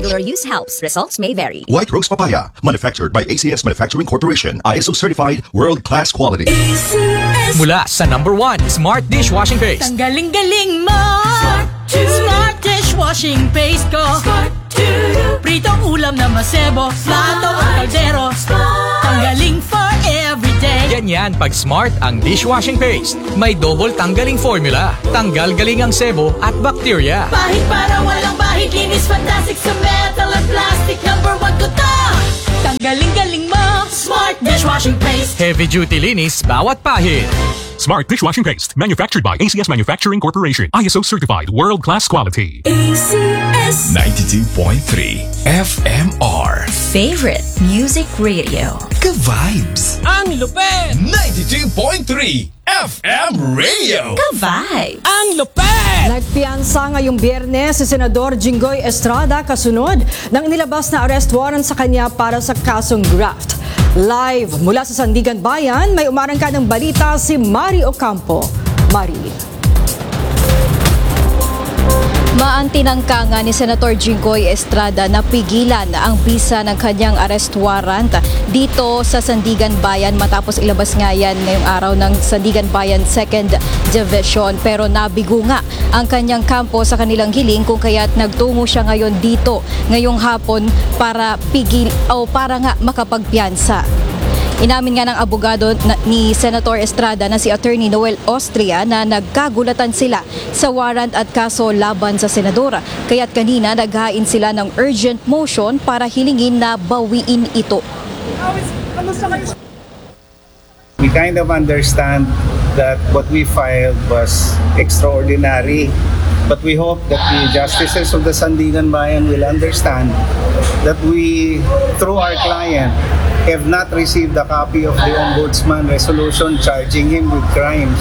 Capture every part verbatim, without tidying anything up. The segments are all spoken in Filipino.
Regular use helps. Results may vary. White Rose Papaya, manufactured by A C S Manufacturing Corporation, I S O certified, world-class quality. Mula sa number one, Smart Dishwashing Paste. Ang galing-galing mo! Smart, Smart Dishwashing Paste ko! Smart Pritong ulam na masebo, plato o kaldero, tanggaling for everyday. Ganyan pag Smart ang dishwashing paste. May double tanggaling formula. Tanggal galing ang sebo at bacteria. Bahid para walang bahid, linis fantastic sa metal at plastic. Number one ko to! Tanggaling-galing mo, Smart Dishwashing Paste. Heavy duty linis bawat pahid. Smart Dishwashing Paste, manufactured by A C S Manufacturing Corporation, I S O certified, world-class quality. A C S ninety-two point three F M R. Favorite Music Radio. Ka-Vibes. Ang lupet! ninety-two point three F M Radio. Ka-Vibes. Ang lupet! Nagpiansa ngayong Biyernes si Senador Jinggoy Estrada kasunod ng inilabas na arrest warrant sa kanya para sa kasong graft. Live mula sa Sandigan Bayan, may umarangka ng balita si Mari Ocampo. Mari. Maantinangka nga ni Senator Jinggoy Estrada na pigilan ang bisa ng kanyang arrest warrant dito sa Sandigan Bayan matapos ilabas nga yan ngayong araw ng Sandigan Bayan second Division. Pero nabigo nga ang kanyang kampo sa kanilang hiling kung kaya't nagtungo siya ngayon dito ngayong hapon para pigil o para nga makapagpiyansa. Inamin nga ng abogado na, ni Senator Estrada na si Attorney Noel Austria na nagkagulatan sila sa warrant at kaso laban sa senadora. Kaya't kanina naghain sila ng urgent motion para hilingin na bawiin ito. We kind of understand that what we filed was extraordinary, but we hope that the justices of the Sandigan Bayan will understand that we, through our client, have not received a copy of the Ombudsman resolution charging him with crimes.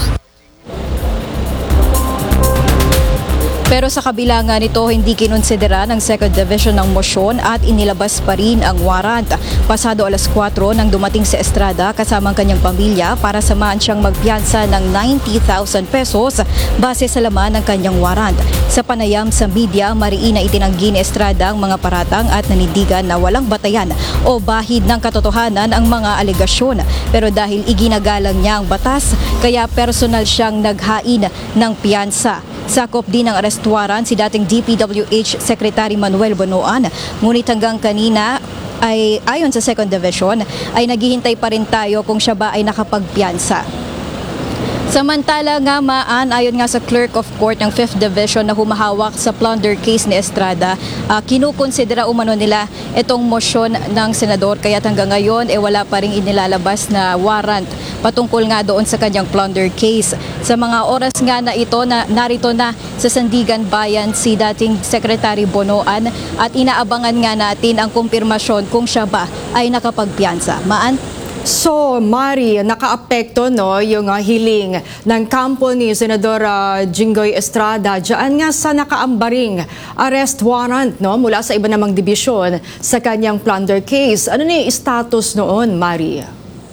Pero sa kabila nga nito, hindi kinonsidera ng second Division ng motion at inilabas pa rin ang warrant. Pasado alas kwatro nang dumating si Estrada kasama ang kanyang pamilya para samahan siyang magpiyansa ng ninety thousand pesos base sa laman ng kanyang warrant. Sa panayam sa media, mariin na itinanggi ni Estrada ang mga paratang at nanindigan na walang batayan o bahid ng katotohanan ang mga alegasyon. Pero dahil iginagalang niya ang batas, kaya personal siyang naghain ng piyansa. Sakop din ng arrest warrant si dating D P W H Secretary Manuel Bonoan. Ngunit hanggang kanina ay ayon sa second Division ay naghihintay pa rin tayo kung siya ba ay nakapagpiyansa. Samantala nga maan, ayon nga sa Clerk of Court ng fifth Division na humahawak sa plunder case ni Estrada, uh, kinukonsidera umano nila itong motion ng senador kaya't hanggang ngayon eh wala pa rin inilalabas na warrant patungkol nga doon sa kanyang plunder case. Sa mga oras nga na ito, na, narito na sa Sandigan Bayan si dating Secretary Bonoan at inaabangan nga natin ang kumpirmasyon kung siya ba ay nakapagpiyansa. Maan? So, Mari, nakaapekto no, yung uh, hiling ng kampo ni Senador uh, Jinggoy Estrada diyan nga sa nakaambaring arrest warrant no, mula sa iba namang dibisyon sa kanyang plunder case. Ano ni status noon, Mari?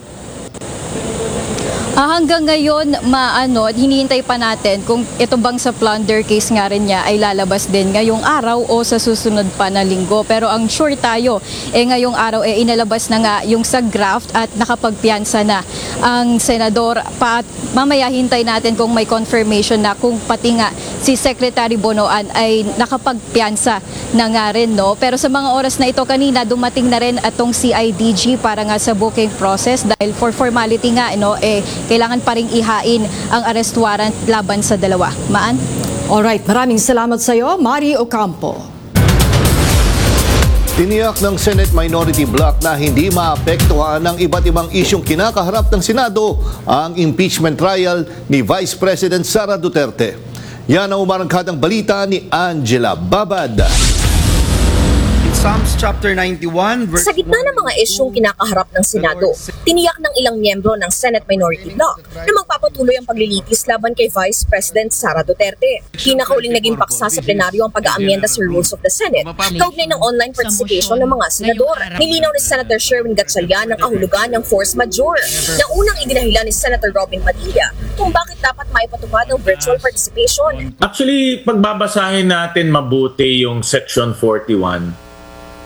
Ah, hanggang ngayon, maano, hinihintay pa natin kung ito bang sa plunder case nga rin niya ay lalabas din ngayong araw o sa susunod pa na linggo. Pero ang sure tayo, eh ngayong araw eh inalabas na nga yung sa graft at nakapagpiyansa na ang senador. Pa, mamaya hintay natin kung may confirmation na kung pati nga si Secretary Bonoan ay nakapagpiyansa na nga rin. No? Pero sa mga oras na ito kanina, dumating na rin atong C I D G para nga sa booking process dahil for formality nga, no, eh, kailangan pa ring ihain ang arrest warrant laban sa dalawa. Maan? Alright, maraming salamat sa iyo, Mari Ocampo. Tiniyak ng Senate Minority Bloc na hindi maapektuhan ng iba't ibang isyong kinakaharap ng Senado ang impeachment trial ni Vice President Sara Duterte. Yan ang umarangkadang balita ni Angela Babad. Psalms chapter ninety-one, verse Sa gitna ng mga isyong kinakaharap ng Senado, tiniyak ng ilang miyembro ng Senate Minority Bloc na magpapatuloy ang paglilitis laban kay Vice President Sara Duterte. Pinakauling naging paksa sa plenaryo ang pag-aamyenda sa Rules of the Senate, kaugnay ng online participation ng mga senador. Nilinaw ni Senator Sherwin Gatchalian ang kahulugan ng force majeure na unang idinahilan ni Senator Robin Padilla kung bakit dapat maipatupad ang virtual participation. Actually, pagbabasahin natin mabuti yung Section forty-one,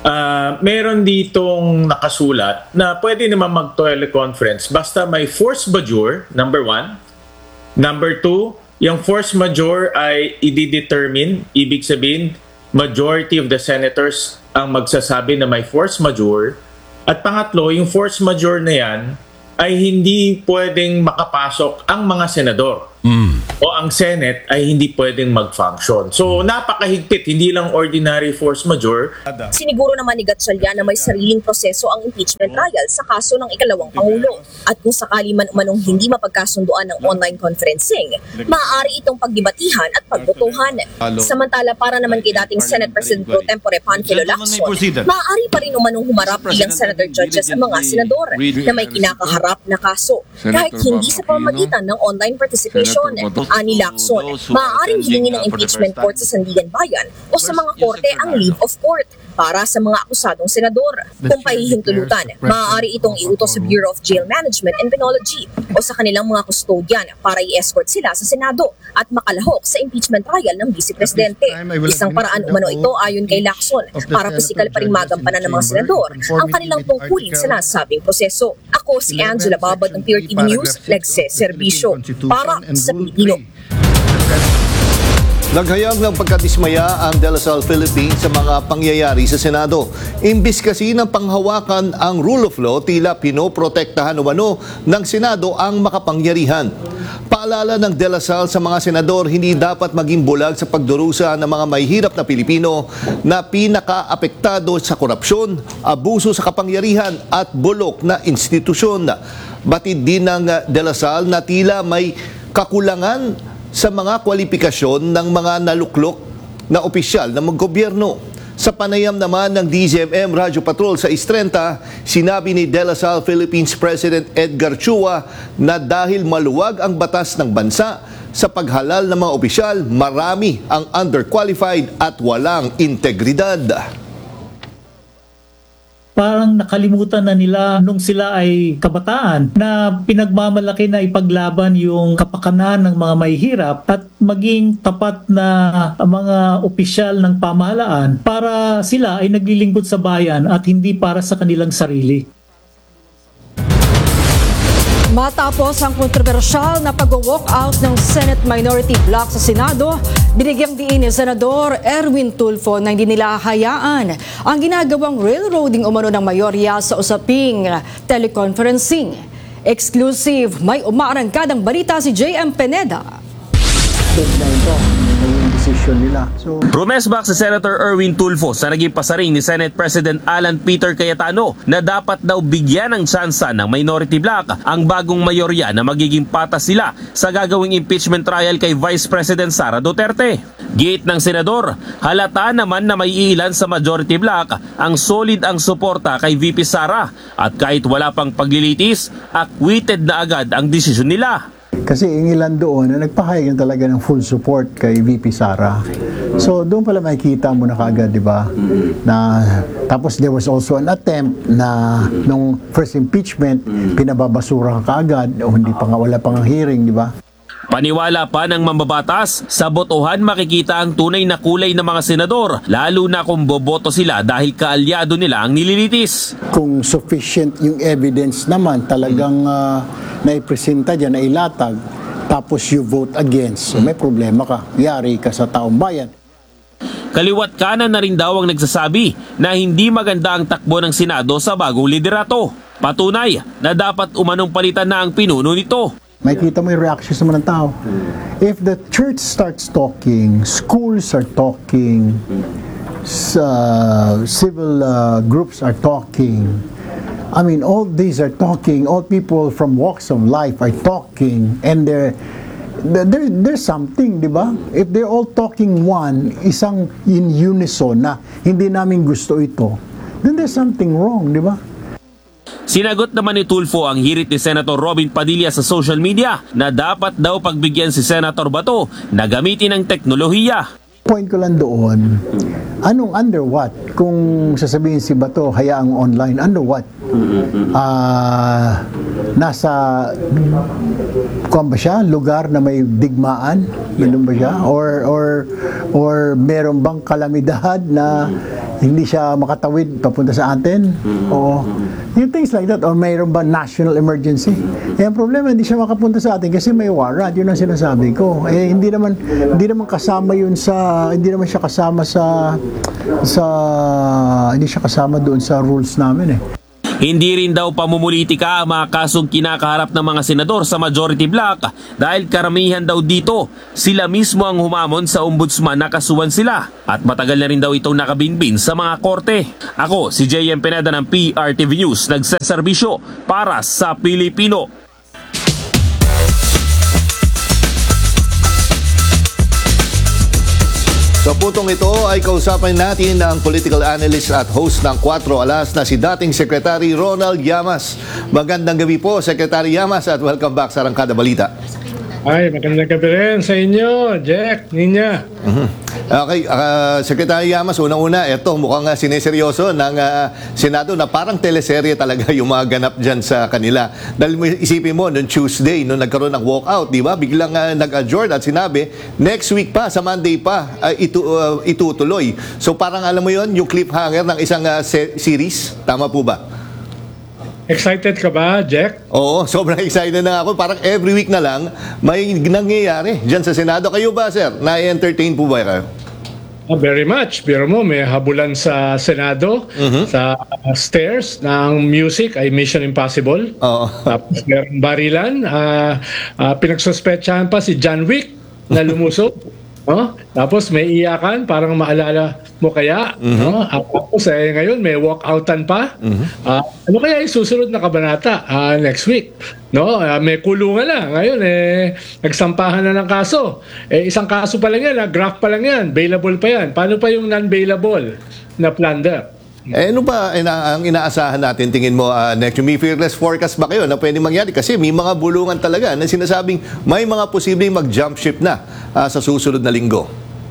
Uh, meron ditong nakasulat na pwede naman mag-teleconference basta may force majeure, number one. Number two, yung force majeure ay i-determine, ibig sabihin, majority of the senators ang magsasabi na may force majeure. At pangatlo, yung force majeure na yan ay hindi pwedeng makapasok ang mga senador. Mm. O ang Senate ay hindi pwedeng mag-function. So napakahigpit, hindi lang ordinary force majeure. Siniguro naman ni Gatchalian na may sariling proseso ang impeachment trial sa kaso ng ikalawang Pangulo. At kung sakali man umanong hindi mapagkasunduan ng online conferencing, maaari itong pagdebatihan at pagbotohan. Samantala para naman kay dating Senate President Pro Tempore Panfilo Lacson, maaari pa rin umanong humarap bilang senator judges ang mga senador na may kinakaharap na kaso kahit hindi sa pamamagitan ng online participation. Ani Lacson, maaaring hilingin ng impeachment court sa Sandigan Bayan o sa mga korte ang leave of court para sa mga akusadong senador. Kung pahihintulutan, maaari itong iutos sa Bureau of Jail Management and Penology o sa kanilang mga custodian para i-escort sila sa Senado at makalahok sa impeachment trial ng Vice Presidente. Isang paraan umano ito ayon kay Lacson para pisikal pa rin magampanan ng mga senador ang kanilang tungkulin sa nasabing proseso. Ako si Angela Babad ng P R T V News, nagseserbisyo para sa Pilipino. Naghayag ng pagkadismaya ang De La Salle Philippines sa mga pangyayari sa Senado. Imbis kasi ng panghawakan ang rule of law, tila pinoprotektahan umano ng Senado ang makapangyarihan. Paalala ng De La Salle sa mga senador, hindi dapat maging bulag sa pagdurusa ng mga mahihirap na Pilipino na pinaka-apektado sa korupsyon, abuso sa kapangyarihan at bulok na institusyon. Batid din ng De La Salle na tila may kakulangan sa mga kwalifikasyon ng mga naluklok na opisyal ng mga gobyerno. Sa panayam naman ng D Z M M Radio Patrol sa Istrenta, sinabi ni De La Salle Philippines President Edgar Chua na dahil maluwag ang batas ng bansa sa paghalal ng mga opisyal, marami ang underqualified at walang integridad. Parang nakalimutan na nila nung sila ay kabataan na pinagmamalaki na ipaglaban yung kapakanan ng mga mahihirap at maging tapat na mga opisyal ng pamahalaan para sila ay naglilingkod sa bayan at hindi para sa kanilang sarili. Matapos ang kontrobersyal na pag-walk out ng Senate Minority Bloc sa Senado, binigyang diin ni Senador Erwin Tulfo na hindi nila hayaan ang ginagawang railroading umano ng mayorya sa usaping teleconferencing. Exclusive, may umaarangkadang balita si J M Pineda. Nila. So, Rumesbak si Senator Erwin Tulfo sa naging pasaring ni Senate President Alan Peter Cayetano na dapat daw bigyan ng tsansa ng minority bloc ang bagong mayorya na magiging patas sila sa gagawing impeachment trial kay Vice President Sara Duterte. Giit ng senador, halata naman na may ilan sa majority bloc ang solid ang suporta kay V P Sara at kahit wala pang paglilitis, acquitted na agad ang desisyon nila. Kasi yung ilan doon na nagpahayag talaga ng full support kay V P Sara. So doon pala makikita mo na kaagad, di ba? Na tapos there was also an attempt na nung first impeachment, pinababasura ka kaagad o hindi pa nga, wala pang hearing, di ba? Paniwala pa ng mambabatas, sa botohan makikita ang tunay na kulay ng mga senador, lalo na kung boboto sila dahil kaalyado nila ang nililitis. Kung sufficient yung evidence naman, talagang uh, naipresenta dyan, nailatag, tapos you vote against, so may problema ka, yari ka sa taong bayan. Kaliwat kanan na rin daw ang nagsasabi na hindi maganda ang takbo ng Senado sa bagong liderato. Patunay na dapat umanong palitan na ang pinuno nito. May kita mo yung reactions naman ng tao. If the church starts talking, schools are talking, uh, civil uh, groups are talking, I mean, all these are talking, all people from walks of life are talking, and they're, there, there's something, di ba? If they're all talking one, isang in unison na hindi namin gusto ito, then there's something wrong, di ba? Sinagot naman ni Tulfo ang hirit ni Senator Robin Padilla sa social media na dapat daw pagbigyan si Senator Bato na gamitin ang teknolohiya. Point ko lang doon, anong under what? Kung sasabihin si Bato, hayaang online, under what? Uh, nasa, kung ba siya, lugar na may digmaan? Ganun ba siya? Or, or, or meron bang kalamidad na hindi siya makatawid papunta sa atin. O yung things like that. O mayroon ba national emergency? Eh, ang problema, hindi siya makapunta sa atin kasi may warrant. Yun ang sinasabi ko. Eh, hindi naman, hindi naman kasama yun sa, hindi naman siya kasama sa, sa, hindi siya kasama doon sa rules namin eh. Hindi rin daw pamumulitika ang mga kasong kinakaharap ng mga senador sa majority bloc dahil karamihan daw dito sila mismo ang humamon sa ombudsman na kasuhan sila at matagal na rin daw itong nakabinbin sa mga korte. Ako si J M Pineda ng P R T V News, nagseserbisyo para sa Pilipino. Sa putong ito ay kausapin natin ang political analyst at host ng Cuatro Alas na si dating Secretary Ronald Llamas. Magandang gabi po, Secretary Llamas, at welcome back sa Arangkada Balita. Ay, magandang gabi rin sa inyo, Jack, Ninya. Uh-huh. Okay, uh, Secretary Llamas, unang-una, eto mukhang uh, sineseryoso ng uh, Senado na parang teleserye talaga yung mga ganap dyan sa kanila. Dahil isipin mo, noong Tuesday, nung nagkaroon ng walkout, di ba? Biglang uh, nag-adjourn at sinabi, next week pa, sa Monday pa, uh, itu, uh, itutuloy. So parang alam mo yon yung cliffhanger ng isang uh, se- series. Tama po ba? Excited ka ba, Jack? Oo, sobrang excited na ako. Parang every week na lang may nangyayari dyan sa Senado. Kayo ba, sir? Na-entertain po ba kayo? Oh, very much. Pero mo, may habulan sa Senado, uh-huh. sa uh, stairs ng music ay Mission Impossible. Oo. Tapos merong barilan. Uh, uh, pinagsuspetsahan pa si John Wick na lumusok. Oh, tapos may iyakan, parang maalala mo kaya. Uh-huh. No? At tapos eh, ngayon may walkoutan pa. Uh-huh. Uh, ano kaya yung susunod na kabanata uh, next week? No, uh, may kulungan na. Ngayon eh nagsampahan na ng kaso. Eh, isang kaso pa lang yan, uh, graph pa lang yan, bailable pa yan. Paano pa yung non-bailable na plunder? Eh, ano ba ina- ang inaasahan natin, tingin mo, uh, next year? May fearless forecast ba kayo na pwede mangyari? Kasi may mga bulungan talaga na sinasabing may mga posibleng mag-jump ship na uh, sa susunod na linggo.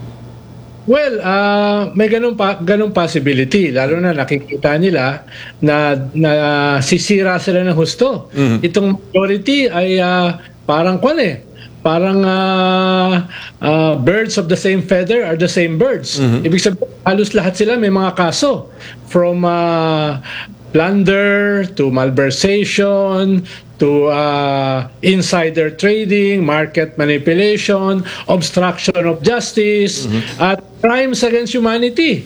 Well, uh, may ganun, pa, ganun possibility. Lalo na nakikita nila na, na uh, sisira sila ng husto. Mm-hmm. Itong majority ay uh, parang kwan eh. Parang uh, uh, birds of the same feather are the same birds. Mm-hmm. Ibig sabihin, halos lahat sila may mga kaso. From uh, plunder to malversation to uh, insider trading, market manipulation, obstruction of justice, mm-hmm. at crimes against humanity.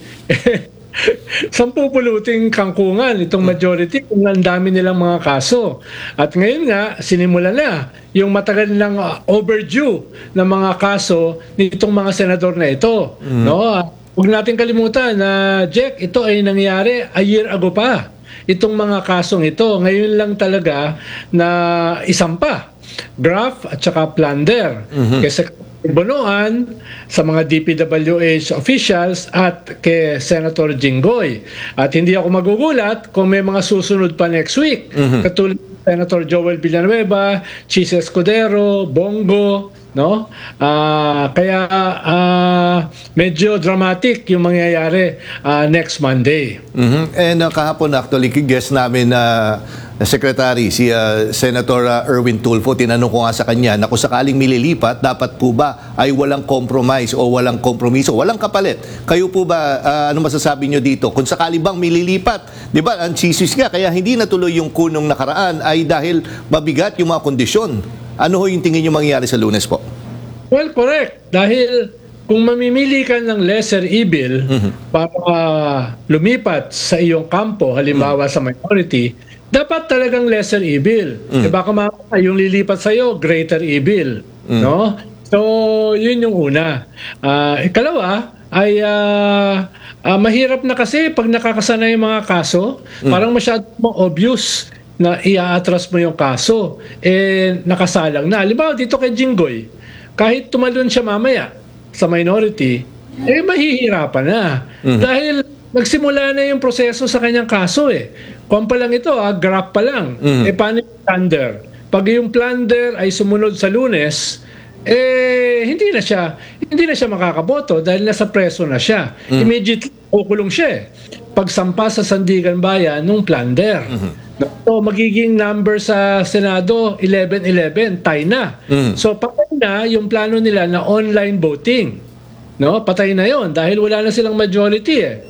Sampu puluting kangkungan itong majority kung ang dami nilang mga kaso. At ngayon nga, sinimula na yung matagal lang uh, overdue na mga kaso nitong mga senador na ito. Mm. No? Huwag natin kalimutan na, uh, Jack, ito ay nangyari a year ago pa. Itong mga kasong ito, ngayon lang talaga na isampa. Graft at saka plunder. Mm-hmm. Kasi Bonoan sa mga D P W H officials at kay Senator Jinggoy. At hindi ako magugulat kung may mga susunod pa next week. Mm-hmm. Katulad Senator Joel Villanueva, Chis Escudero, Bongo, no? Uh, kaya uh, medyo dramatic yung mangyayari uh, next Monday. Mm-hmm. And uh, kahapon actually, guest namin na uh, Secretary, si uh, Senator uh, Erwin Tulfo, tinanong ko nga sa kanya na kung sakaling mililipat, dapat po ba ay walang compromise o walang kompromiso, walang kapalit? Kayo po ba, uh, ano masasabi nyo dito? Kung sakali bang mililipat, di ba, ang chisis nga, kaya hindi natuloy yung kunong nakaraan ay dahil mabigat yung mga kondisyon. Ano ho yung tingin nyo mangyayari sa Lunes po? Well, correct. Dahil kung mamimili ka ng lesser evil mm-hmm. para uh, lumipat sa iyong kampo, halimbawa mm-hmm. sa minority, dapat talagang lesser evil. Mm. E baka mamaya yung lilipat sa'yo, greater evil. Mm. No? So, yun yung una. Uh, ikalawa, ay uh, uh, mahirap na kasi pag nakakasana yung mga kaso, mm. parang masyadong obvious na i-atras mo yung kaso. Eh, nakasalang na. Halimbawa, dito kay Jinggoy, kahit tumalon siya mamaya sa minority, eh mahihirapan na. Mm. Dahil nagsimula na yung proseso sa kanyang kaso eh. Kung pa lang ito, ah, graph pa lang. Mm. Eh, paano yung plunder? Pag yung plunder ay sumunod sa Lunes, eh, hindi na siya, hindi na siya makakaboto dahil nasa preso na siya. Mm. Immediately, kukulong siya eh. Pagsampa sa Sandigan Bayan nung plunder. Mm-hmm. So, magiging number sa Senado, eleven eleven, tie na. Mm. So, patay na yung plano nila na online voting. No? Patay na yon dahil wala na silang majority eh.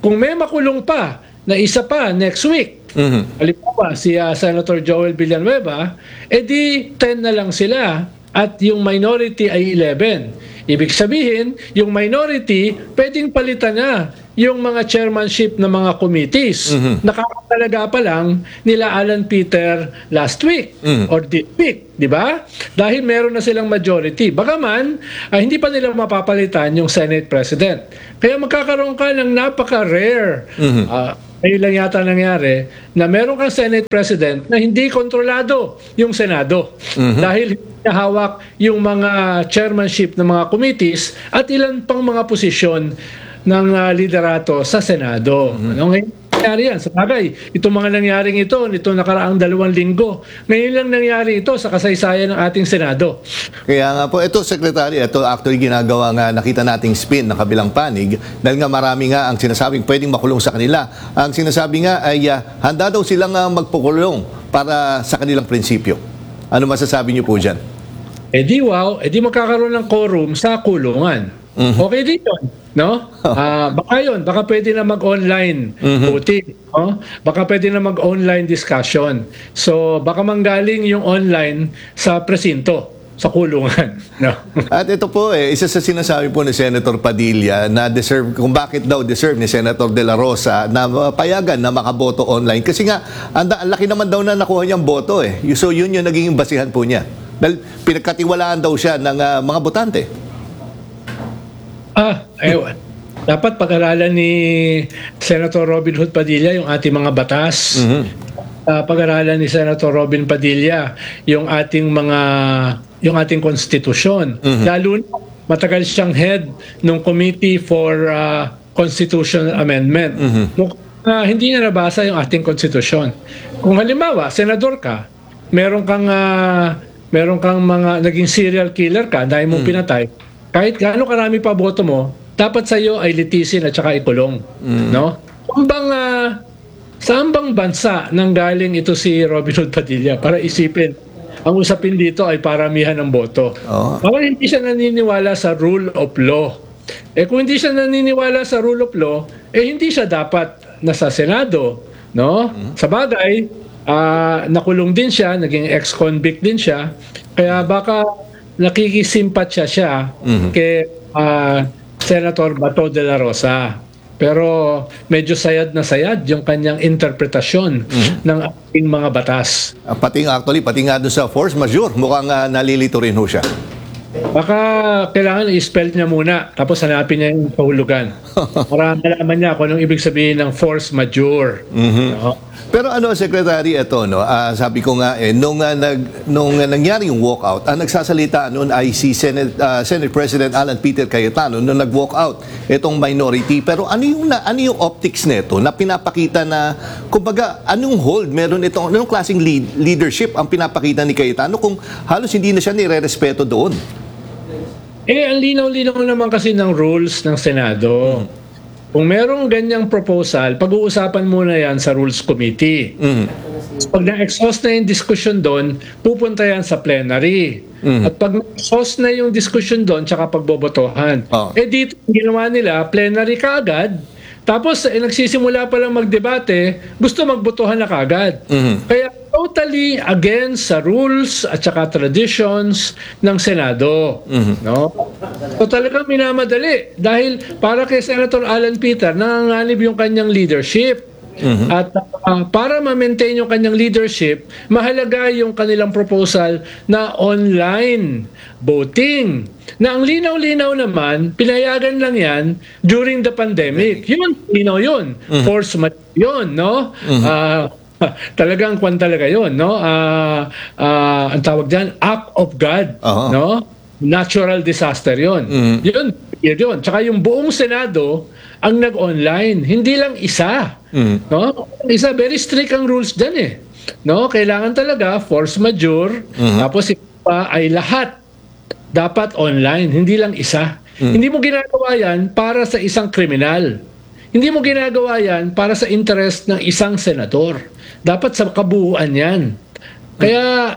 kung may makulong pa na isa pa next week, Mhm. halimbawa si uh, Senator Joel Villanueva, edi ten na lang sila at yung minority ay eleven. Ibig sabihin, yung minority pwedeng palitan na yung mga chairmanship ng mga committees. Mhm. Nakakatalaga pa lang nila Alan Peter last week Mhm. or this week, di ba? Dahil meron na silang majority. Bagaman, ah, hindi pa nila mapapalitan yung Senate President. Kaya magkakaroon ka ng napaka-rare. Mhm. ah, Ayun lang yata nangyari na meron kang Senate President na hindi kontrolado yung Senado. Mhm. Dahil hindi hawak yung mga chairmanship ng mga committees at ilan pang mga posisyon ng uh, liderato sa Senado. Mhm. Ano ngayon nangyari yan? Sa bagay, itong mga nangyaring ito, nito nakaraang dalawang linggo, ngayon lang nangyari ito sa kasaysayan ng ating Senado. Kaya nga po, ito Secretary, ito actually ginagawa nga, nakita nating spin ng kabilang panig dahil nga marami nga ang sinasabing pwedeng makulong sa kanila. Ang sinasabi nga ay uh, handa daw silang uh, magpukulong para sa kanilang prinsipyo. Ano masasabi niyo po dyan? Eh di wow, eh di magkakaroon ng quorum sa kulungan. Mhm. Okay din yun, no? Ah, baka yun, baka pwede na mag-online Mhm. voting, no? Baka pwede na mag-online discussion. So, baka manggaling yung online sa presinto, sa kulungan, no? At ito po eh, isa sa sinasabi po ni Senator Padilla na deserve, kung bakit daw deserve ni Senator De La Rosa na uh, payagan na makaboto online. Kasi nga, ang, ang laki naman daw na nakuha niyang boto eh. So yun yung naging basihan po niya. Dahil pinagkatiwalaan daw siya ng uh, mga botante. Ah, ewan. Dapat pag-aralan ni Senator Robin Hood Padilla yung ating mga batas. Mhm. Ah, pag-aralan ni Senator Robin Padilla yung ating mga yung ating konstitusyon. Mhm. Lalo na matagal siyang head ng Committee for ah, Constitutional Amendment. Mhm. Mukhang ah, hindi niya nabasa yung ating konstitusyon. Kung halimbawa, senador ka, meron kang ah, meron kang mga naging serial killer ka dahil mong pinatay, kahit gaano karami pa boto mo, dapat sa iyo ay litisin at saka ikulong, no? Kung bang ah, saan bang bansa nanggaling ito si Robin Hood Padilla para isipin ang usapin dito ay paramihan ng boto. Oh. Parang hindi siya naniniwala sa rule of law. Eh kung hindi siya naniniwala sa rule of law, eh hindi siya dapat nasa Senado, no? Sa bagay, ah, nakulong din siya, naging ex-convict din siya, kaya baka nakikisimpat siya siya Mhm. kay ah, Senator Bato de la Rosa. Pero medyo sayad na sayad yung kanyang interpretasyon ng ating mga batas. Uh, pati nga actually, pati nga doon sa force majeure, mukhang uh, nalilito rin ho siya. Baka kailangan i-spell niya muna tapos hanapin niya yung kahulugan para malaman niya kung anong ibig sabihin ng force majeure. Mhm. No? Pero ano, Secretary, ito, no, ah, sabi ko nga, eh, nung, ah, nag, nung uh, nangyari yung walkout, ang nagsasalita noon ay si Senate, ah, Senate President Alan Peter Cayetano nung nag-walk out itong minority. Pero ano yung, na, ano yung optics nito na pinapakita na, kumbaga, anong hold meron itong, anong klaseng lead, leadership ang pinapakita ni Cayetano kung halos hindi na siya nire-respeto doon? Eh, ang linaw-linaw naman kasi ng rules ng Senado. Hmm. Kung merong ganyang proposal, pag-uusapan muna yan sa Rules Committee. Mm. Pag na-exhaust na yung discussion doon, pupunta yan sa plenary. Mm. At pag na-exhaust na yung discussion doon, tsaka pagbobotohan. Oh. Eh dito, ginawa nila, plenary kaagad. Tapos, eh, nagsisimula pa lang magdebate, gusto magbotohan na kaagad. Mm. Kaya totally against sa rules at saka traditions ng Senado. Mhm. No? So talagang minamadali dahil para kay Senator Alan Peter nanganganib yung kanyang leadership. Mhm. At uh, para ma-maintain yung kanyang leadership, mahalaga yung kanilang proposal na online voting. Na ang linaw-linaw naman, pinayagan lang yan during the pandemic. Yun, linaw yun. Mhm. Force majeure yun, no? Mhm. Ah, talagang kwan talaga yun, no? Ah, ah, ang tawag dyan, act of God, Aha. no? Natural disaster yun. Mhm. Yun, yun. Tsaka yung buong Senado ang nag-online, hindi lang isa. Mhm. No? Isa, very strict ang rules dyan eh. No? Kailangan talaga force majeure, Mhm. tapos ito pa ay lahat dapat online, hindi lang isa. Mhm. Hindi mo ginagawa yan para sa isang kriminal. Hindi mo ginagawa yan para sa interest ng isang senador. Dapat sa kabuuan yan. Kaya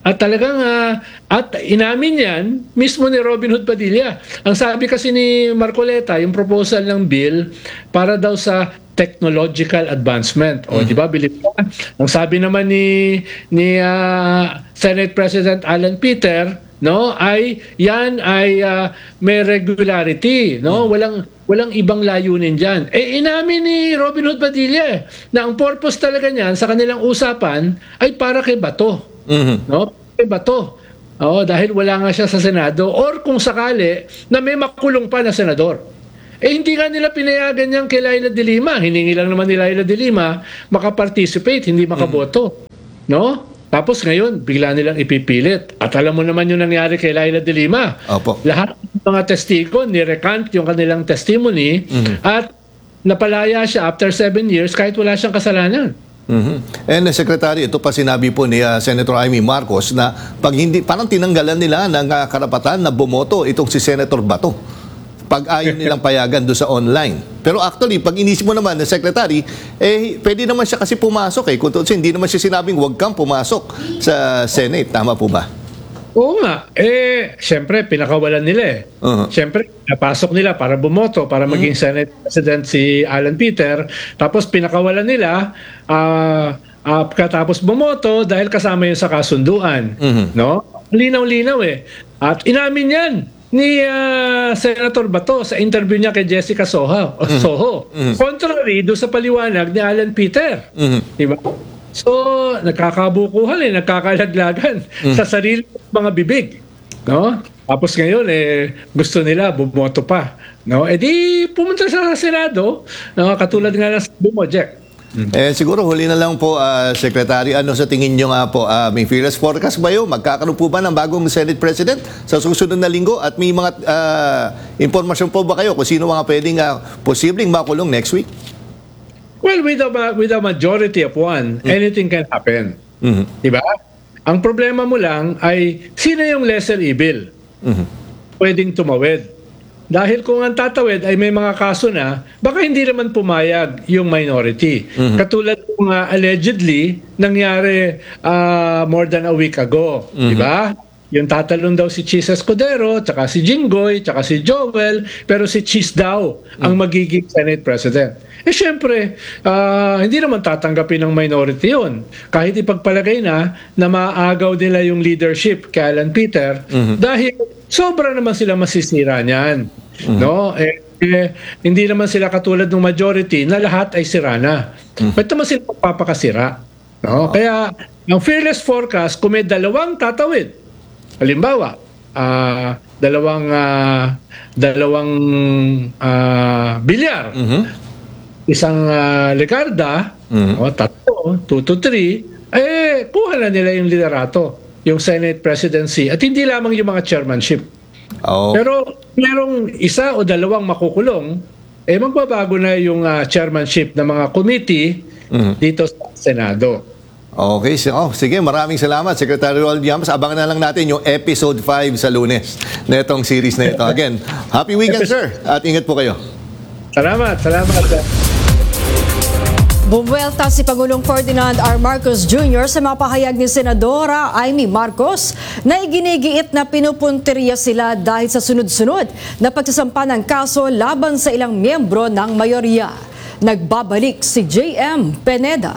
At talagang, uh, at inamin yan, mismo ni Robin Hood Padilla. Ang sabi kasi ni Marcoleta, yung proposal ng bill para daw sa technological advancement. O, mm-hmm. di ba, bilip ka? Ang sabi naman ni, ni uh, Senate President Alan Peter, no, ay yan ay uh, may regularity, no? Mm-hmm. Walang walang ibang layunin diyan. Eh inamin ni Robin Hood Padilla eh, na ang purpose talaga niyan sa kanilang usapan ay para kay Bato. Mm-hmm. No? Kay Bato. Oo, dahil wala nga siya sa Senado or kung sakali na may makulong pa na senador. Eh hindi nga nila pinayagan niyang kay Laila de Lima. Hiningi lang naman ni Laila de Lima makaparticipate, hindi makaboto. Mm-hmm. No? Tapos ngayon, bigla nilang ipipilit. At alam mo naman yung nangyari kay Laila de Lima. Opo. Lahat ng mga testigo, ni-recant yung kanilang testimony mm-hmm. at napalaya siya after seven years kahit wala siyang kasalanan. Mm-hmm. And uh, Secretary, ito pa sinabi po ni uh, Senator Amy Marcos na pag hindi, parang tinanggalan nila ng uh, karapatan na bumoto itong si Senator Bato pag ayaw nilang payagan doon sa online. Pero actually, pag inisip mo naman na Secretary, eh, pwede naman siya kasi pumasok eh. Kung kasi hindi naman siya sinabing huwag kang pumasok sa Senate. Tama po ba? Oo nga. Eh, siyempre, pinakawalan nila eh. Uh-huh. Siyempre, napasok nila para bumoto, para maging uh-huh. Senate President si Alan Peter. Tapos pinakawalan nila, uh, uh, katapos bumoto dahil kasama yun sa kasunduan. Uh-huh. No? Linaw-linaw eh. At inamin yan ni uh, Senator Bato sa interview niya kay Jessica Soho, mm-hmm. Soho. Mm-hmm. Contrary do sa paliwanag ni Alan Peter. Mm-hmm. Diba? So, nagkakabukuhan eh, nagkakalaglagan mm-hmm. sa sarili mga bibig. No? Tapos ngayon, eh, gusto nila bumoto pa. No? E di pumunta sa Senado, no? Katulad nga ng bumoject. Mm-hmm. Eh, siguro huli na lang po, uh, Secretary, ano sa tingin nyo nga po, uh, may fearless forecast ba yun? Magkakaroon po ba ng bagong Senate President sa susunod na linggo? At may mga uh, informasyon po ba kayo kung sino mga pwedeng uh, posibleng makulong next week? Well, with a, with a majority of one, mm-hmm. anything can happen. Mm-hmm. Diba? Ang problema mo lang ay sino yung lesser evil? Mm-hmm. Pwedeng tumawid. Dahil kung ang tatawid ay may mga kaso na, baka hindi naman pumayag yung minority. Mm-hmm. Katulad kung uh, allegedly nangyari uh, more than a week ago. Mm-hmm. Di ba? Yung tatalon daw si Chis Escudero, tsaka si Jinggoy, tsaka si Joel, pero si Chis daw mm-hmm. ang magiging Senate President. Eh syempre, uh, hindi naman tatanggapin ng minority yun. Kahit ipagpalagay na na maagaw nila yung leadership kay Alan Peter, mm-hmm. dahil sobra naman sila masisira niyan. Mm-hmm. No? Eh, eh, hindi naman sila katulad ng majority na lahat ay sira na. Mm-hmm. Ba't naman sila magpapakasira? No? Oh. Kaya, ang fearless forecast, kung may dalawang tatawid, halimbawa, uh, dalawang uh, dalawang uh, bilyar, mm-hmm. isang uh, Ligarda, mm-hmm. o, tatlo, two to three, eh, kuha na nila yung liderato, yung Senate presidency, at hindi lamang yung mga chairmanship. Oh. Pero merong isa o dalawang makukulong, eh magbabago na yung uh, chairmanship ng mga committee mm-hmm. dito sa Senado. Okay, so, oh, sige, maraming salamat, Secretary Ronald Llamas. Abangan na lang natin yung episode five sa Lunes na itong series na ito. Again, happy weekend, sir, at ingat po kayo. Salamat, salamat. Bumwelta si Pangulong Ferdinand R. Marcos Junior sa mga pahayag ni Senadora Amy Marcos na iginigiit na pinupunteriya sila dahil sa sunod-sunod na pagsasampa ng kaso laban sa ilang miyembro ng mayorya. Nagbabalik si J M Peneda.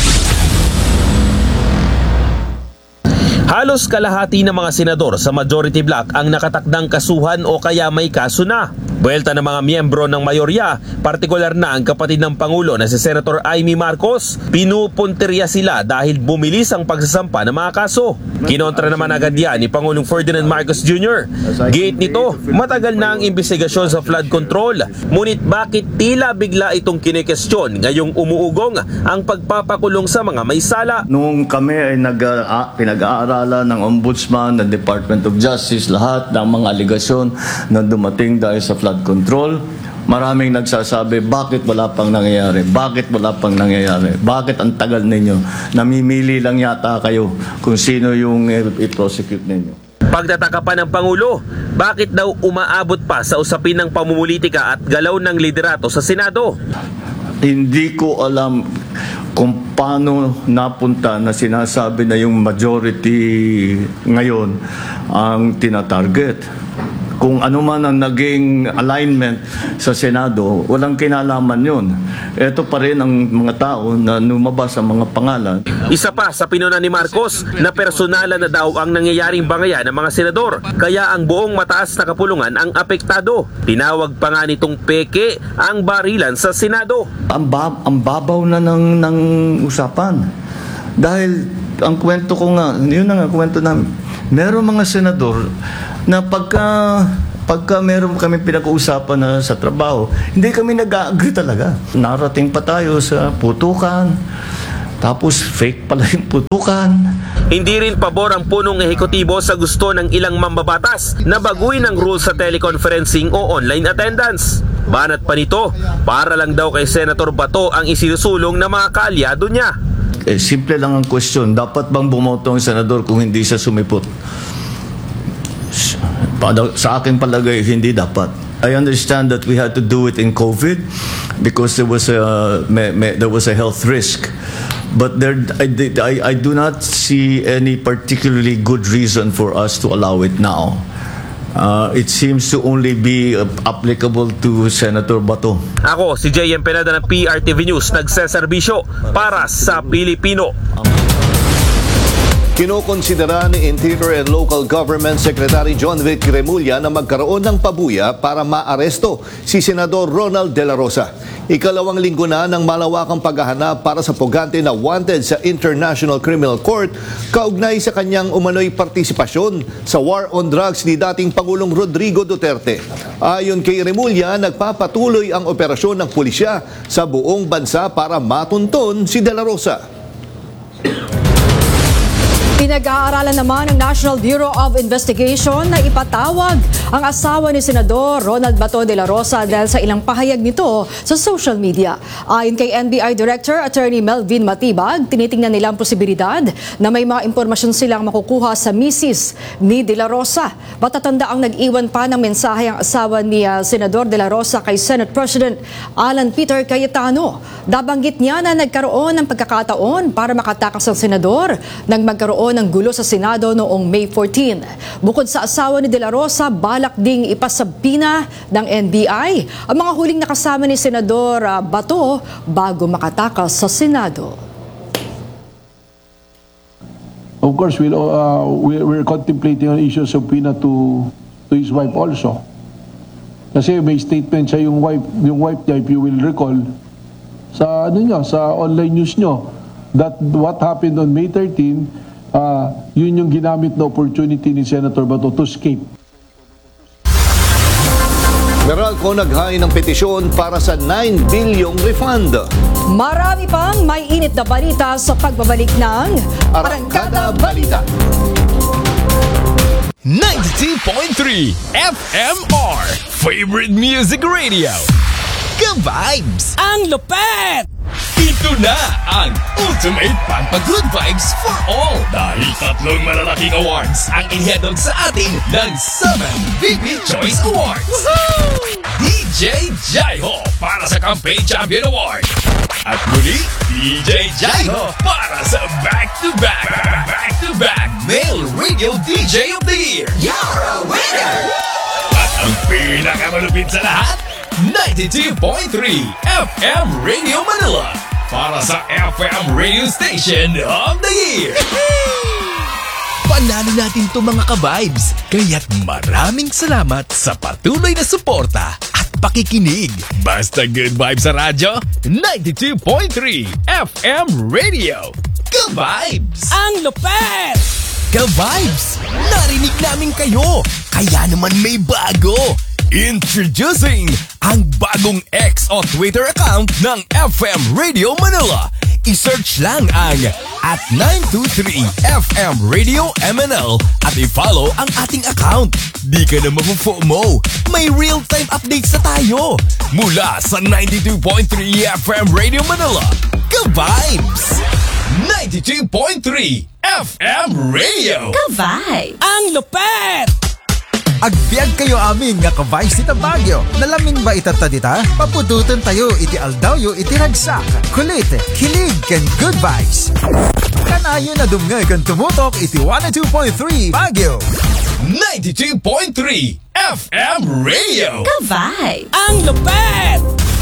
Halos kalahati ng mga senador sa majority bloc ang nakatakdang kasuhan o kaya may kaso na. Buwelta ng mga miyembro ng mayorya, partikular na ang kapatid ng Pangulo na si Senator Amy Marcos, pinupunteriya sila dahil bumilis ang pagsasampa ng mga kaso. Kinontra naman agad yan ni Pangulong Ferdinand Marcos Junior Giit nito, matagal na ang investigasyon sa flood control. Ngunit bakit tila bigla itong kinikestyon ngayong umuugong ang pagpapakulong sa mga may sala? Noong kami ay nag, uh, pinag-aaralan ng Ombudsman, ng Department of Justice, lahat ng mga aligasyon na dumating dahil sa flood control, maraming nagsasabi, bakit wala pang nangyayari? Bakit wala pang nangyayari? Bakit ang tagal ninyo? Namimili lang yata kayo kung sino yung i-prosecute ninyo. Pagtataka pa ng Pangulo, bakit daw umaabot pa sa usapin ng pamumulitika at galaw ng liderato sa Senado? Hindi ko alam kung paano napunta na sinasabi na yung majority ngayon ang tinatarget. Kung ano man ang naging alignment sa Senado, walang kinalaman yun. Ito pa rin ang mga tao na lumabas ang mga pangalan. Isa pa sa pinuna ni Marcos na personalan na daw ang nangyayaring bangayan ng mga senador. Kaya ang buong mataas na kapulungan ang apektado. Tinawag pa nga nitong peke ang barilan sa Senado. Ang, bab- ang babaw na ng, ng usapan. Dahil ang kwento ko nga, yun na nga kwento namin. Meron mga senador na pagka pagka meron kami pinag-uusapan na sa trabaho, hindi kami nag-agree talaga. Narating pa tayo sa putukan, tapos fake pala yung putukan. Hindi rin pabor ang punong ehekutibo sa gusto ng ilang mambabatas na baguhin ang rules sa teleconferencing o online attendance. Banat pa nito, para lang daw kay Senator Bato ang isinusulong ng mga kaalyado niya. Eh, simple lang ang question, dapat bang bumoto ang senador kung hindi siya sumipot? Sa aking palagay, hindi dapat. I understand that we had to do it in COVID because there was a may, may, there was a health risk. But there, I, I, I do not see any particularly good reason for us to allow it now. Uh, it seems to only be uh, applicable to Senator Bato. Ako, si J M Pineda ng P R T V News, nagseserbisyo para sa Pilipino. Kinokonsidera ni Interior and Local Government Secretary John Vic Remulla na magkaroon ng pabuya para maaresto si Senador Ronald De La Rosa. Ikalawang linggo na ng malawakang paghahanap para sa pugante na wanted sa International Criminal Court kaugnay sa kanyang umano'y partisipasyon sa war on drugs ni dating Pangulong Rodrigo Duterte. Ayon kay Remulla, nagpapatuloy ang operasyon ng pulisya sa buong bansa para matunton si De La Rosa. Pinag-aaralan naman ng National Bureau of Investigation na ipatawag ang asawa ni Senador Ronald Bato de la Rosa dahil sa ilang pahayag nito sa social media. Ayon kay N B I Director Attorney Melvin Matibag, tinitingnan nila ang posibilidad na may mga impormasyon silang makukuha sa misis ni De La Rosa. Matatanda ang nag-iwan pa ng mensahe ang asawa ni uh, Senador De La Rosa kay Senate President Alan Peter Cayetano. Dabanggit niya na nagkaroon ng pagkakataon para makatakas ang senador nang magkaroon ng gulo sa Senado noong May fourteenth. Bukod sa asawa ni De La Rosa, balak ding ipasabina ng N B I ang mga huling nakasama ni Senador uh, Bato bago makatakas sa Senado. Of course, we'll, uh, we're, we're contemplating an issue of subpoena to, to his wife also. Kasi may statement siya yung wife, yung wife niya, if you will recall, sa, ano niya, sa online news nyo, that what happened on May thirteenth, Uh, yun yung ginamit na opportunity ni Senator Bato to escape. Meralco naghain ng petisyon para sa nine bilyong refund. Marami pang may init na balita sa pagbabalik ng Arangkada Balita. ninety-two point three F M R Favorite Music Radio. Ka-vibes! Ang lupet! Ito na ang Ultimate Pampa-Good Vibes for All. Dahil tatlong malalaking awards ang inihandog sa atin ng seven V P Choice Awards. Woohoo! D J Jaiho para sa Campaign Champion Award. At muli, D J Jaiho para sa Back-to-Back Back-to-Back Male Radio D J of the Year. You're a winner! At ang pinakamalupit sa lahat, ninety-two point three F M Radio Manila para sa F M Radio Station of the Year. Panalo natin to mga ka-vibes, kaya't maraming salamat sa patuloy na suporta at pakikinig. Basta good vibes sa radyo, ninety-two point three F M Radio. Ka-vibes! Ang lupet! Ka-vibes! Narinig namin kayo, kaya naman may bago. Introducing ang bagong X o Twitter account ng F M Radio Manila. I-search lang ang at nine two three F M Radio M N L at i-follow ang ating account. Di ka na mafu-FOMO. May real-time updates na tayo. Mula sa ninety-two point three F M Radio Manila. Ka-vibes! ninety-two point three F M Radio. Ka-vibes! Ang lupet! Agbiag kayo amin nga ka-Vice Tita Baguio. Nalamin ba itatadita? Papudutan tayo iti aldawyo iti ragsak. Kulit, kilig, ken good vibes. Kanayo na dumngay kan tumutok iti one oh two point three Baguio. ninety-two point three F M Radio. Ka-Vibe. Ang lupet!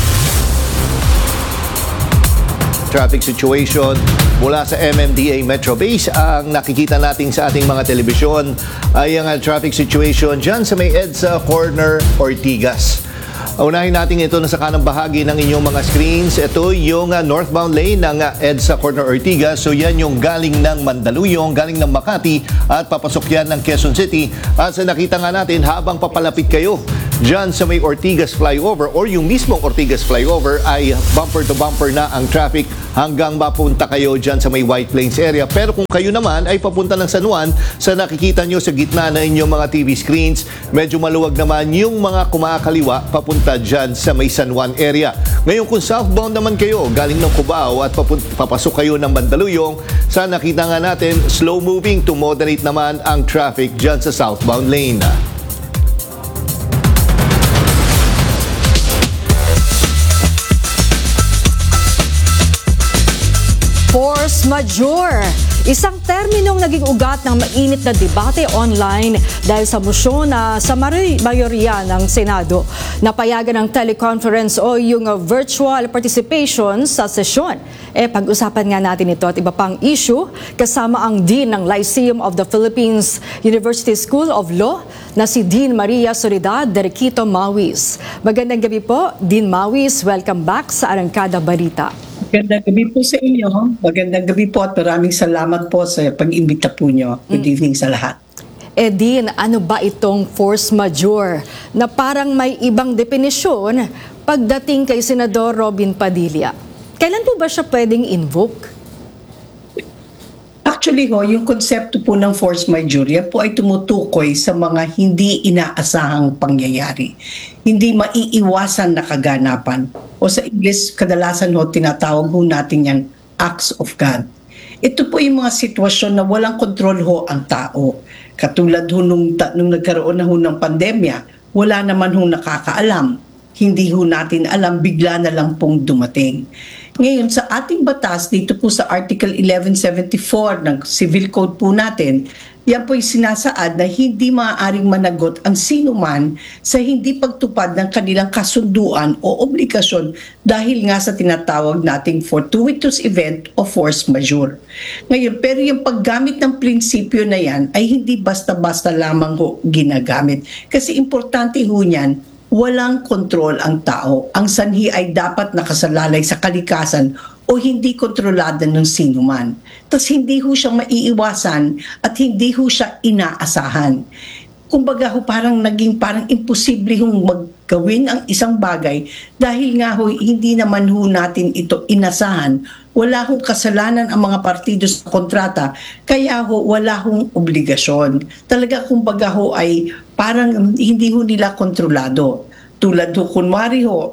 Traffic situation mula sa M M D A Metro Base. Ang nakikita natin sa ating mga telebisyon ay ang uh, traffic situation dyan sa may EDSA Corner Ortigas. Unahin natin ito na sa kanang bahagi ng inyong mga screens. Ito yung uh, northbound lane ng uh, EDSA Corner Ortigas. So yan yung galing ng Mandaluyong, galing ng Makati at papasok yan ng Quezon City. At sa nakita nga natin habang papalapit kayo dyan sa may Ortigas flyover or yung mismong Ortigas flyover ay bumper to bumper na ang traffic hanggang mapunta kayo dyan sa may White Plains area. Pero kung kayo naman ay papunta ng San Juan, sa nakikita nyo sa gitna na inyong mga T V screens, medyo maluwag naman yung mga kumakaliwa papunta dyan sa may San Juan area. Ngayon kung southbound naman kayo, galing ng Cubao at papasok kayo ng Mandaluyong, sa nakita nga natin, slow moving to moderate naman ang traffic dyan sa southbound lane. Force majeure. Isang terminong naging ugat ng mainit na debate online dahil sa motion na sa mayorya ng Senado. Napayagan ng teleconference o yung virtual participation sa sesyon. Eh, pag-usapan nga natin ito at iba pang issue kasama ang Dean ng Lyceum of the Philippines University School of Law na si Dean Maria Soledad Derequito Mawis. Magandang gabi po, Dean Mawis. Welcome back sa Arangkada Balita. Magandang gabi po sa inyo. Magandang gabi po at maraming salamat po sa pag-imbita po nyo. Good evening sa lahat. Eh Dean, ano ba itong force majeure na parang may ibang definisyon pagdating kay Senador Robin Padilla? Kailan po ba siya pwedeng invoke? Actually ho, yung konsepto po ng force majeure po ay tumutukoy sa mga hindi inaasahang pangyayari. Hindi maiiwasan na kaganapan. O sa English, kadalasan ho, tinatawag ho natin yan, acts of God. Ito po yung mga sitwasyon na walang kontrol ho ang tao. Katulad ho nung, nung nagkaroon na ho ng pandemya, wala naman ho nakakaalam. Hindi ho natin alam, bigla na lang pong dumating. Ngayon, sa ating batas, dito po sa Article eleven seventy-four ng Civil Code po natin, yan po'y sinasaad na hindi maaaring managot ang sino man sa hindi pagtupad ng kanilang kasunduan o obligasyon dahil nga sa tinatawag nating fortuitous event o force majeure. Ngayon, pero yung paggamit ng prinsipyo na yan ay hindi basta-basta lamang ho ginagamit. Kasi importante ho niyan, walang kontrol ang tao. Ang sanhi ay dapat nakasalalay sa kalikasan o hindi kontrolada ng sino man. Tapos hindi ho siya maiiwasan at hindi ho siya inaasahan. Kumbaga ho parang naging parang imposible hong maggawin ang isang bagay dahil nga ho hindi naman ho natin ito inasahan. Wala hong kasalanan ang mga partido sa kontrata, kaya ho wala hong obligasyon. Talaga kumbaga ho ay parang hindi ho nila kontrolado. Tulad ho kunwari ho,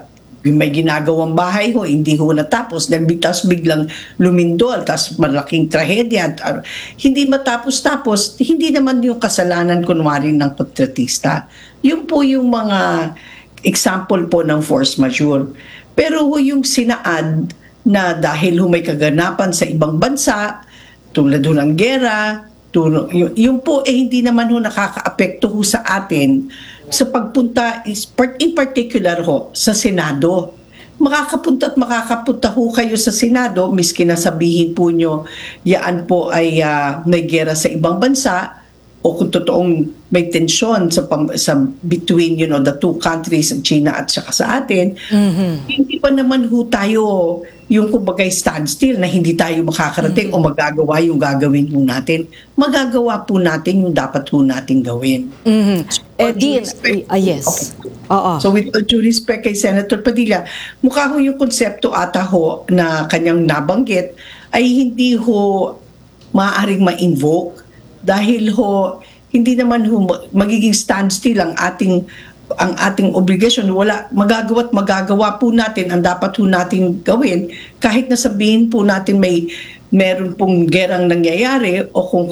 may ginagawang bahay ho, hindi ho natapos, dahil bitas biglang lumindol, tapos malaking trahedya. Uh, hindi matapos-tapos, hindi naman yung kasalanan kunwari ng kontratista. Yun po yung mga example po ng force majeure. Pero ho yung sinaad na dahil ho may kaganapan sa ibang bansa, tulad ho ng gera, tulad, yun, yun po eh hindi naman ho nakaka-apekto ho sa atin sa pagpunta, in particular ho, sa Senado. Makakapunta at makakapunta ho kayo sa Senado, miski na sabihin po nyo, yaan po ay uh, may gera sa ibang bansa, o kung totoong may tensyon sa, sa between you know, the two countries, China at saka sa atin, mm-hmm. hindi pa naman ho tayo yung kumbagay standstill na hindi tayo makakarating mm-hmm. o magagawa yung gagawin ho natin. Magagawa po natin yung dapat ho natin gawin. Mm-hmm. So, eh, Dean, uh, yes. Okay. Uh-uh. So with all due respect kay Senator Padilla, mukha ho yung konsepto ata ho na kanyang nabanggit ay hindi ho maaaring ma-invoke dahil ho hindi naman ho magiging standstill ang ating ang ating obligasyon. Wala, magagawa't magagawa po natin ang dapat ho natin gawin kahit na sabihin po natin may meron pong gerang nangyayari o kung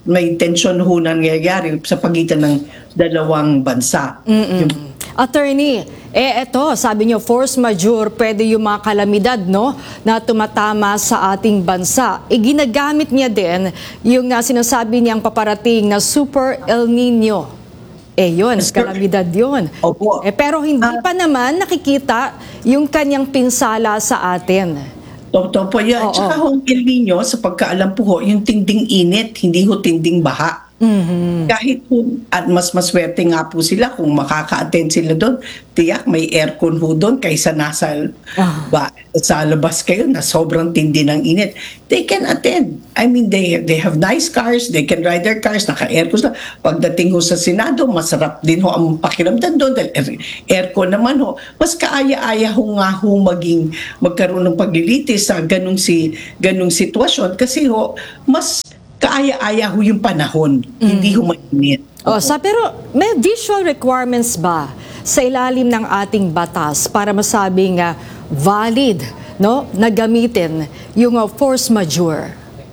may tensyon ho nangyayari sa pagitan ng dalawang bansa. Mm-mm. Attorney, eh eto, sabi niyo force majeure, pwede yung mga kalamidad, no, na tumatama sa ating bansa. E ginagamit niya din yung uh, sinasabi niyang paparating na Super El Nino. Eh yun, kalamidad yun. Opo. Eh, pero hindi pa naman nakikita yung kanyang pinsala sa atin. Totoo po yan. Oo. Tsaka ho, El Nino, sa pagkaalam po ho, yung tinding init, hindi ho tinding baha. Mm-hmm. Kahit po, at mas maswerte nga po sila kung makaka-attend sila doon, tiyak may aircon ho doon kaysa nasa ba, sa labas kayo na sobrang tindi ng init. They can attend. I mean, they they have nice cars, they can ride their cars, naka-aircon sila. Pagdating ho sa Senado, masarap din ho ang pakiramdam doon dahil air- aircon naman ho. Mas kaaya-aya ho nga ho maging magkaroon ng paglilitis sa ganung si ganung sitwasyon kasi ho mas kaaya-aya ho yung panahon, hindi ho mainit. Oh, sa pero may visual requirements ba sa ilalim ng ating batas para masabing uh, valid, no, na gamitin yung uh, force majeure?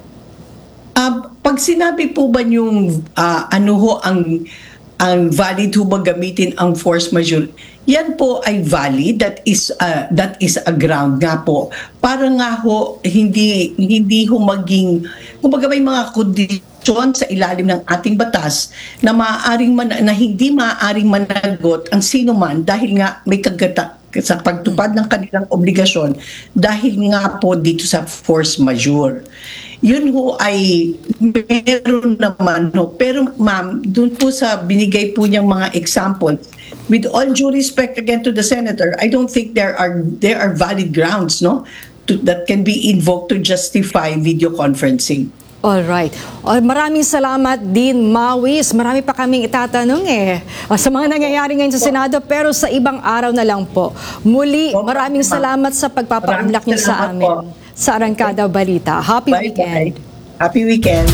Uh, pag sinabi po ba yung uh, ano ho ang ang valid ho ba gamitin ang force majeure, yan po ay valid, that is uh, that is a ground nga po para nga ho hindi hindi ho maging kumbaga may mga kondisyon sa ilalim ng ating batas na maaaring man, na hindi maaaring managot ang sino man dahil nga may kagata sa pagtupad ng kanilang obligasyon dahil nga po dito sa force majeure. Yun ho ay meron naman ho. Pero ma'am, dun po sa binigay po niyang mga example, with all due respect again to the senator, I don't think there are there are valid grounds, no, to, that can be invoked to justify video conferencing. All right. Oh, maraming salamat din, Mawis. Marami pa kaming itatanong eh oh, sa mga nangyayari ngayon sa Senado, pero sa ibang araw na lang po. Muli, maraming salamat sa pagpapaunlak niyo sa amin sa Arangkada Balita. Happy Bye, weekend. Bye. Happy weekend.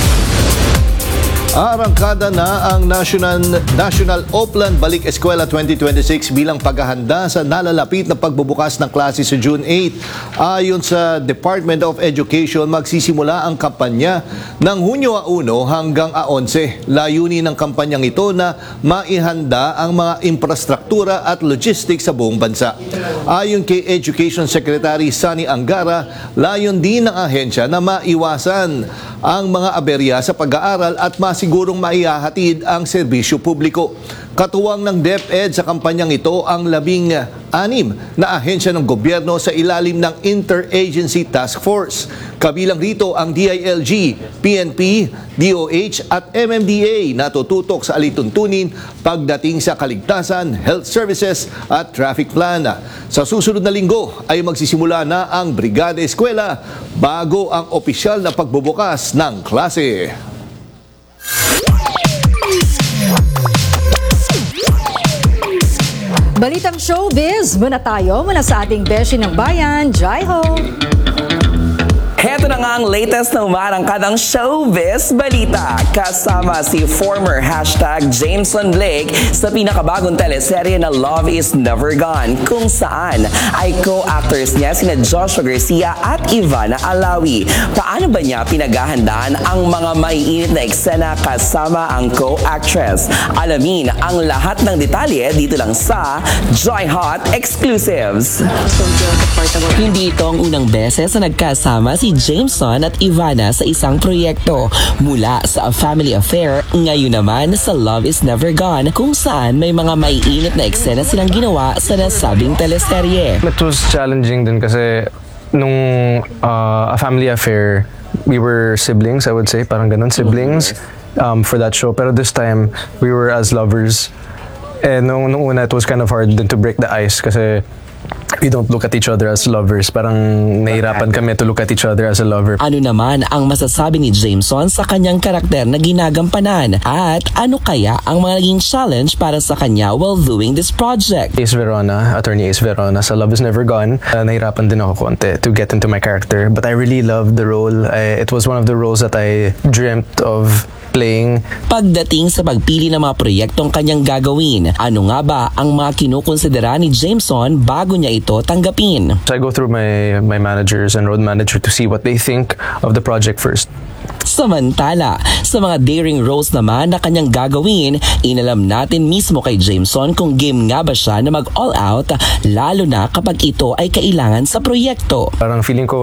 Arangkada na ang National National Oplan Balik Eskwela twenty twenty-six bilang paghahanda sa nalalapit na pagbubukas ng klase sa June eighth. Ayon sa Department of Education, magsisimula ang kampanya ng Hunyo one hanggang eleven. Layunin ng kampanyang ito na maihanda ang mga infrastruktura at logistics sa buong bansa. Ayon kay Education Secretary Sunny Angara, layon din ng ahensya na maiwasan ang mga aberya sa pag-aaral at masigurong maihahatid ang serbisyo publiko. Katuwang ng DepEd sa kampanyang ito ang labing anim na ahensya ng gobyerno sa ilalim ng Interagency Task Force. Kabilang rito ang D I L G, P N P, D O H at M M D A na tututok sa alituntunin pagdating sa kaligtasan, health services at traffic plan. Sa susunod na linggo ay magsisimula na ang Brigada Eskwela bago ang opisyal na pagbubukas ng klase. Balitang showbiz, muna tayo mula sa ating beshi ng bayan, Jai Ho. Heto na nga ang latest na umarangkadang showbiz balita. Kasama si former hashtag Jameson Blake sa pinakabagong teleserye na Love is Never Gone, kung saan ay co-actors niya sina Joshua Garcia at Ivana Alawi. Paano ba niya pinaghahandaan ang mga maiinit na eksena kasama ang co-actress? Alamin ang lahat ng detalye dito lang sa Joy Hot Exclusives. Hindi ito ang unang beses na nagkasama si Jameson at Ivana sa isang proyekto. Mula sa A Family Affair, ngayon naman sa Love is Never Gone, kung saan may mga maiinit na eksena silang ginawa sa nasabing teleserye. It was challenging din kasi nung uh, A Family Affair, we were siblings, I would say, parang ganun, siblings um, for that show. Pero this time, we were as lovers. Eh, nung, nung una, it was kind of hard din to break the ice kasi we don't look at each other as lovers. Parang nahirapan kami to look at each other as a lover. Ano naman ang masasabi ni Jameson sa kanyang karakter na ginagampanan? At ano kaya ang mga naging challenge para sa kanya while doing this project? Ace Verona, attorney Ace Verona sa Love is Never Gone. Uh, nahirapan din ako konti to get into my character. But I really loved the role. I, it was one of the roles that I dreamt of playing. Pagdating sa pagpili ng mga proyektong kanyang gagawin, ano nga ba ang mga kinukonsidera ni Jameson bago niya ito tanggapin? So I go through my my managers and road manager to see what they think of the project first. Samantala, sa mga daring roles naman na kanyang gagawin, inalam natin mismo kay Jameson kung game nga ba siya na mag-all out, lalo na kapag ito ay kailangan sa proyekto. Parang feeling ko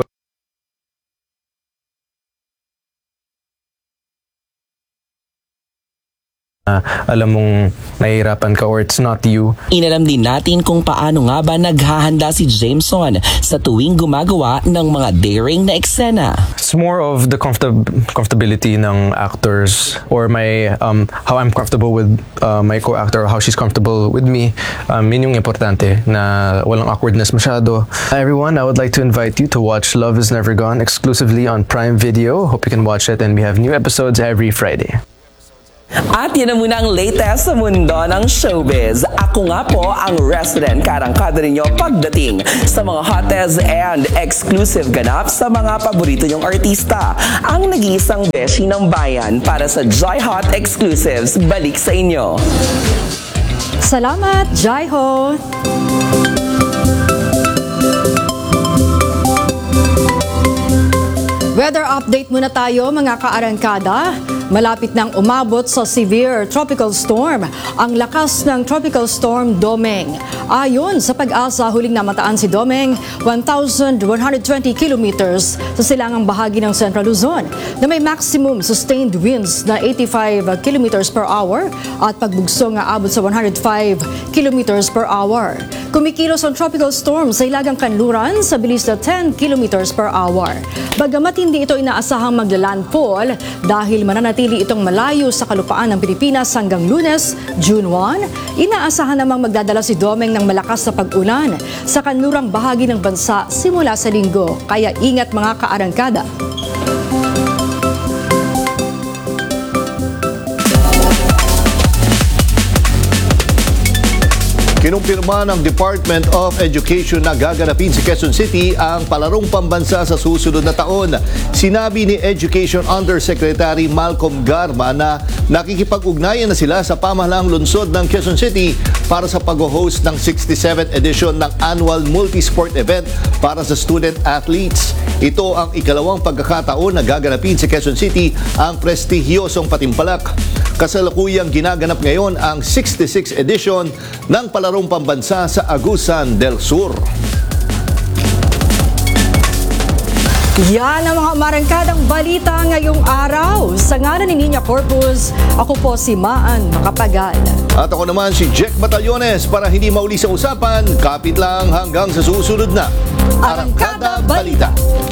Uh, alam mong nahihirapan ka or it's not you. Inalam din natin kung paano nga ba naghahanda si Jameson sa tuwing gumagawa ng mga daring na eksena. It's more of the comfortab- comfortability ng actors or my um, how I'm comfortable with uh, my co-actor or how she's comfortable with me. Um, yun yung importante na walang awkwardness masyado. Everyone, I would like to invite you to watch Love Is Never Gone exclusively on Prime Video. Hope you can watch it, and we have new episodes every Friday. At yan na muna ang latest sa mundo ng showbiz. Ako nga po ang resident karangkada ninyo pagdating sa mga hottest and exclusive ganap sa mga paborito nyong artista. Ang nag-iisang beshi ng bayan para sa Joy Hot Exclusives. Balik sa inyo. Salamat, Jaiho! Weather update muna tayo mga kaarangkada. Malapit nang umabot sa severe tropical storm ang lakas ng tropical storm Domeng. Ayon sa Pag-asa, huling namataan si Domeng one thousand one hundred twenty kilometers sa silangang bahagi ng Central Luzon na may maximum sustained winds na eighty-five kilometers per hour at pagbugso nga abot sa one hundred five kilometers per hour. Kumikilos ang tropical storm sa Hilagang Kanluran sa bilis na ten kilometers per hour. Bagamat hindi ito inaasahang maglalandfall dahil mananatili itong malayo sa kalupaan ng Pilipinas hanggang Lunes, June first, inaasahan namang magdadala si Domeng ng malakas na pag-ulan sa kanlurang bahagi ng bansa simula sa Linggo. Kaya ingat mga kaarangkada. Kinumpirma ng Department of Education na gaganapin sa Quezon City ang palarong pambansa sa susunod na taon. Sinabi ni Education Undersecretary Malcolm Garma na nakikipag-ugnayan na sila sa pamahalaang lungsod ng Quezon City para sa pag-host ng sixty-seventh edition ng annual multi-sport event para sa student athletes. Ito ang ikalawang pagkakataon na gaganapin sa Quezon City ang prestihiyosong patimpalak. Kasalukuyang ginaganap ngayon ang sixty-sixth edition ng palarong pambansa sa Agusan del Sur. Yan ang mga marangkadang balita ngayong araw. Sa ngalan ni Nina Corpus, ako po si Maan Makapagal. At ako naman si Jack Batallones. Para hindi mauli sa usapan, kapit lang hanggang sa susunod na Arangkada Balita.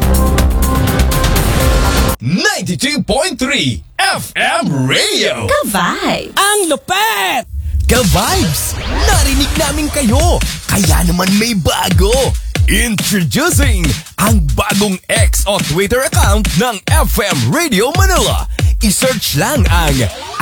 ninety-two point three F M Radio. Ka-vibes! Ang lupet! Ka-vibes! Narinig namin kayo, kaya naman may bago. Introducing ang bagong X o Twitter account ng F M Radio Manila. I-search lang ang